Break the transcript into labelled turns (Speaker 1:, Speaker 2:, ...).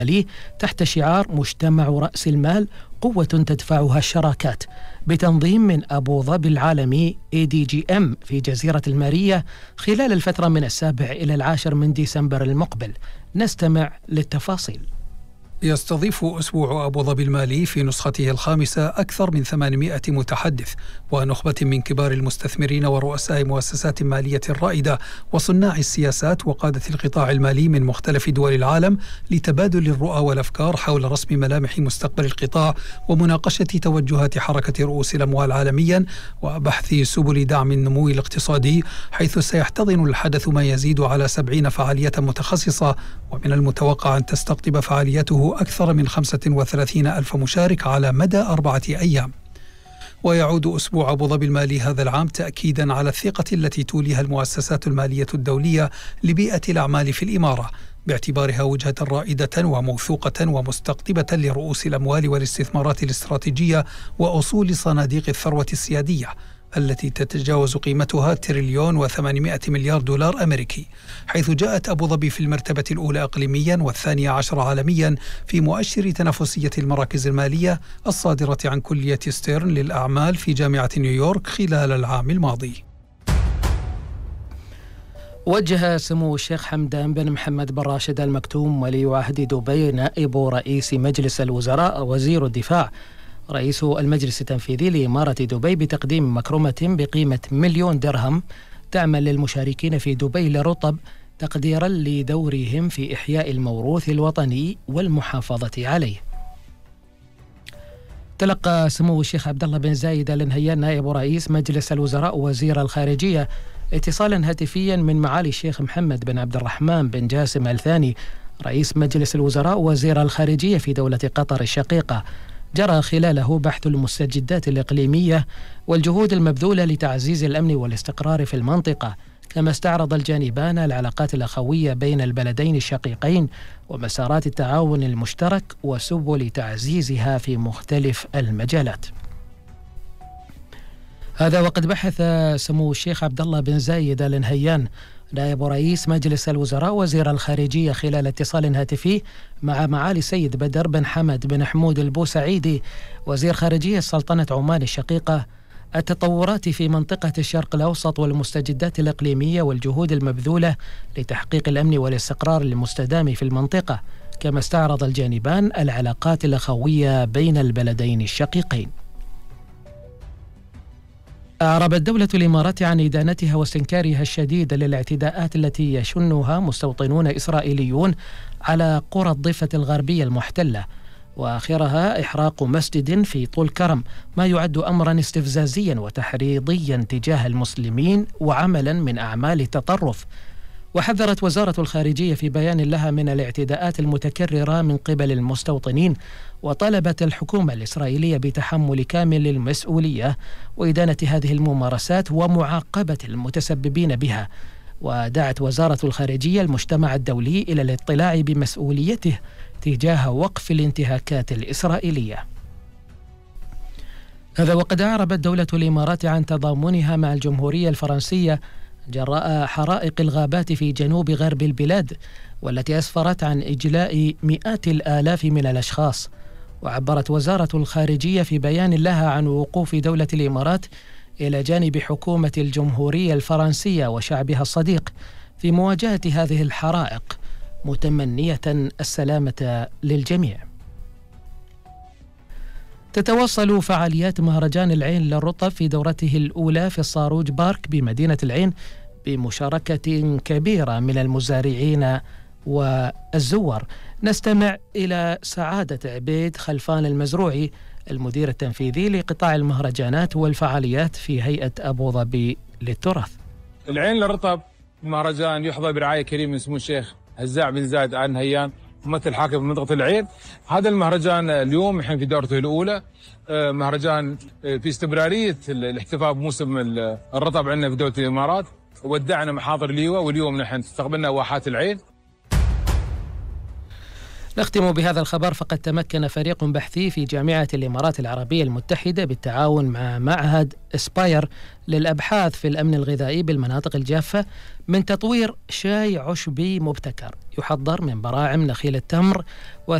Speaker 1: المالي تحت شعار مجتمع رأس المال قوة تدفعها الشراكات، بتنظيم من أبو ظبي العالمي ADGM في جزيرة المارية خلال الفترة من 7 إلى 10 من ديسمبر المقبل. نستمع للتفاصيل.
Speaker 2: يستضيف أسبوع أبو ظبي المالي في نسخته الخامسة أكثر من 800 متحدث ونخبة من كبار المستثمرين ورؤساء مؤسسات مالية رائدة وصناع السياسات وقادة القطاع المالي من مختلف دول العالم لتبادل الرؤى والأفكار حول رسم ملامح مستقبل القطاع ومناقشة توجهات حركة رؤوس الأموال عالميا وبحث سبل دعم النمو الاقتصادي، حيث سيحتضن الحدث ما يزيد على 70 فعالية متخصصة، ومن المتوقع أن تستقطب فعاليته أكثر من 35 ألف مشارك على مدى 4 أيام. ويعود أسبوع أبو ظبي المالي هذا العام تأكيدا على الثقة التي توليها المؤسسات المالية الدولية لبيئة الأعمال في الإمارة، باعتبارها وجهة رائدة وموثوقة ومستقطبة لرؤوس الأموال والاستثمارات الاستراتيجية وأصول صناديق الثروة السيادية التي تتجاوز قيمتها 1,800,000,000,000 دولار أمريكي، حيث جاءت أبو ظبي في المرتبة الأولى إقليميا والثانية عشر عالميا في مؤشر تنافسية المراكز المالية الصادرة عن كلية ستيرن للأعمال في جامعة نيويورك خلال العام الماضي.
Speaker 1: وجه سمو الشيخ حمدان بن محمد بن راشد المكتوم ولي عهد دبي نائب رئيس مجلس الوزراء وزير الدفاع رئيس المجلس التنفيذي لإمارة دبي بتقديم مكرمة بقيمة 1,000,000 درهم دعما للمشاركين في دبي لرطب، تقديرا لدورهم في إحياء الموروث الوطني والمحافظة عليه. تلقى سمو الشيخ عبد الله بن زايد آل نهيان نائب رئيس مجلس الوزراء وزير الخارجية اتصالا هاتفيا من معالي الشيخ محمد بن عبد الرحمن بن جاسم آل ثاني رئيس مجلس الوزراء وزير الخارجية في دولة قطر الشقيقة، جرى خلاله بحث المستجدات الإقليمية والجهود المبذولة لتعزيز الأمن والاستقرار في المنطقة، كما استعرض الجانبان العلاقات الأخوية بين البلدين الشقيقين ومسارات التعاون المشترك وسبل تعزيزها في مختلف المجالات. هذا وقد بحث سمو الشيخ عبد الله بن زايد آل نهيان نائب رئيس مجلس الوزراء وزير الخارجية خلال اتصال هاتفي مع معالي السيد بدر بن حمد بن حمود البوسعيدي وزير خارجية سلطنة عمان الشقيقة التطورات في منطقة الشرق الأوسط والمستجدات الإقليمية والجهود المبذولة لتحقيق الأمن والاستقرار المستدام في المنطقة، كما استعرض الجانبان العلاقات الأخوية بين البلدين الشقيقين. أعربت دولة الإمارات عن إدانتها واستنكارها الشديد للاعتداءات التي يشنها مستوطنون إسرائيليون على قرى الضفة الغربية المحتلة، وآخرها إحراق مسجد في طول كرم، ما يعد أمرا استفزازيا وتحريضيا تجاه المسلمين وعملا من أعمال التطرف. وحذرت وزارة الخارجية في بيان لها من الاعتداءات المتكررة من قبل المستوطنين، وطلبت الحكومة الإسرائيلية بتحمل كامل المسؤولية وإدانة هذه الممارسات ومعاقبة المتسببين بها. ودعت وزارة الخارجية المجتمع الدولي إلى الاطلاع بمسؤوليته تجاه وقف الانتهاكات الإسرائيلية. هذا وقد أعربت دولة الإمارات عن تضامنها مع الجمهورية الفرنسية جراء حرائق الغابات في جنوب غرب البلاد، والتي أسفرت عن إجلاء مئات الآلاف من الأشخاص. وعبرت وزارة الخارجية في بيان لها عن وقوف دولة الإمارات إلى جانب حكومة الجمهورية الفرنسية وشعبها الصديق في مواجهة هذه الحرائق، متمنية السلامة للجميع. تتواصل فعاليات مهرجان العين للرطب في دورته الأولى في الصاروج بارك بمدينة العين بمشاركة كبيرة من المزارعين والزوار. نستمع إلى سعادة عبيد خلفان المزروعي المدير التنفيذي لقطاع المهرجانات والفعاليات في هيئة أبو ظبي للتراث.
Speaker 3: العين للرطب مهرجان يحظى برعاية كريمة من سمو الشيخ هزاع بن زايد آل نهيان ممثل حاكم منطقة العين. هذا المهرجان اليوم احنا في دورته الأولى، مهرجان في استمرارية الاحتفاء بموسم الرطب عندنا في دولة الإمارات. ودعنا محاضر ليوة، واليوم نحن استقبلنا واحات العين.
Speaker 1: نختم بهذا الخبر. فقد تمكن فريق بحثي في جامعة الإمارات العربية المتحدة بالتعاون مع معهد إسباير للأبحاث في الأمن الغذائي بالمناطق الجافة من تطوير شاي عشبي مبتكر يحضر من براعم نخيل التمر